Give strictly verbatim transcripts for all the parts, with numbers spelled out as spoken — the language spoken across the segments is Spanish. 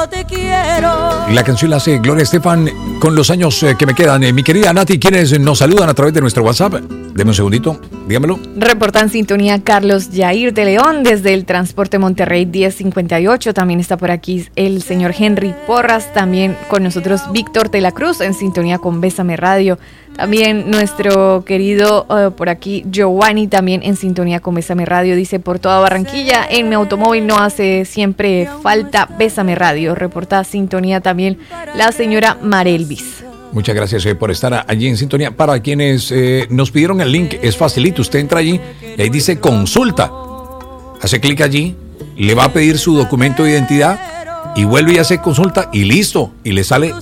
yo te quiero. La canción la hace Gloria Estefan con los años eh, que me quedan. Eh, mi querida Nati, ¿quiénes nos saludan a través de nuestro WhatsApp? Deme un segundito, dígamelo. Reporta en sintonía Carlos Yair de León desde el Transporte Monterrey diez cincuenta y ocho. También está por aquí el señor Henry Porras. También con nosotros Víctor de la Cruz en sintonía con Bésame Radio. También nuestro querido uh, por aquí Giovanni también en sintonía con Bésame Radio. Dice: por toda Barranquilla en mi automóvil no hace siempre falta Bésame Radio. Reporta sintonía también la señora Marelvis. Muchas gracias eh, por estar allí en sintonía. Para quienes eh, nos pidieron el link, es facilito. Usted entra allí y ahí dice consulta. Hace clic allí, le va a pedir su documento de identidad y vuelve y hace consulta y listo. Y le sale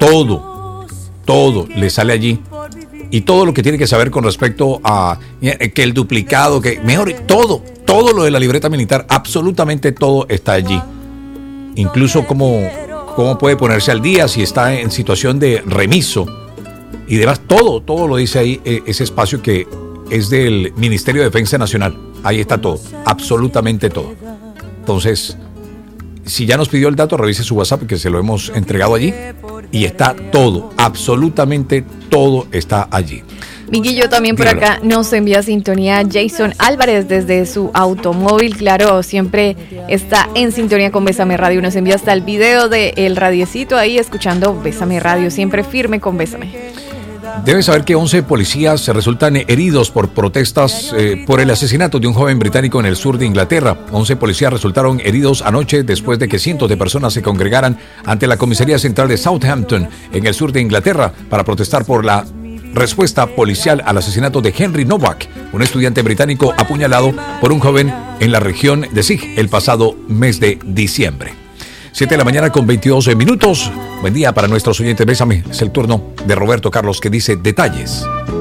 todo, todo le sale allí. Y todo lo que tiene que saber con respecto a eh, que el duplicado, que mejor, todo, todo lo de la libreta militar, absolutamente todo está allí. Incluso cómo, cómo puede ponerse al día si está en situación de remiso y demás, todo, todo lo dice ahí, eh, ese espacio que es del Ministerio de Defensa Nacional. Ahí está todo, absolutamente todo. Entonces, si ya nos pidió el dato, revise su WhatsApp, que se lo hemos entregado allí. Y está todo, absolutamente todo está allí. Miguillo, también por Dímelo. acá nos envía sintonía Jason Álvarez desde su automóvil. Claro, siempre está en sintonía con Bésame Radio. Nos envía hasta el video del radiecito ahí escuchando Bésame Radio. Siempre firme con Bésame. Deben saber que once policías se resultan heridos por protestas eh, por el asesinato de un joven británico en el sur de Inglaterra. once policías resultaron heridos anoche después de que cientos de personas se congregaran ante la comisaría central de Southampton, en el sur de Inglaterra, para protestar por la respuesta policial al asesinato de Henry Novak, un estudiante británico apuñalado por un joven en la región de Sig el pasado mes de diciembre. siete de la mañana con veintidós minutos. Buen día para nuestros oyentes. Bésame. Es el turno de Roberto Carlos, que dice detalles.